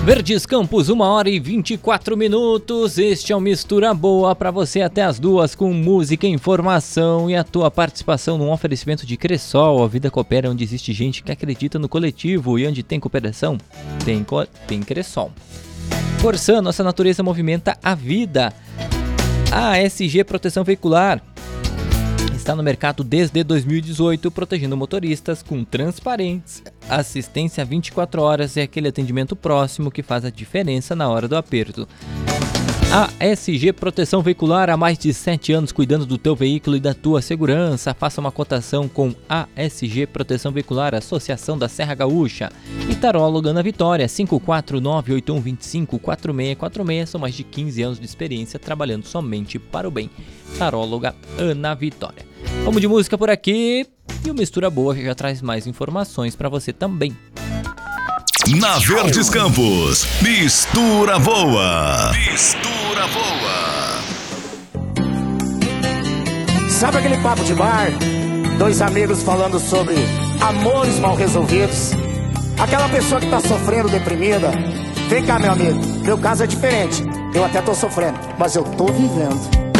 Verdes Campos, 1h24. Este é o Mistura Boa para você até as 2 com música, informação e a tua participação num oferecimento de Cressol. A vida coopera onde existe gente que acredita no coletivo e onde tem cooperação, tem Cressol. Corsan, nossa natureza movimenta a vida. A ASG Proteção Veicular está no mercado desde 2018, protegendo motoristas com transparentes, assistência 24 horas e aquele atendimento próximo que faz a diferença na hora do aperto. A ASG Proteção Veicular, há mais de 7 anos cuidando do teu veículo e da tua segurança. Faça uma cotação com a ASG Proteção Veicular, Associação da Serra Gaúcha. E Taróloga Ana Vitória, 549-8125-4646. São mais de 15 anos de experiência trabalhando somente para o bem. Taróloga Ana Vitória. Vamos de música por aqui e o Mistura Boa já traz mais informações para você também. Na Verdes Campos, Mistura Boa. Mistura Boa. Sabe aquele papo de bar? Dois amigos falando sobre amores mal resolvidos. Aquela pessoa que tá sofrendo, deprimida. Vem cá, meu amigo, meu caso é diferente. Eu até tô sofrendo, mas eu tô vivendo.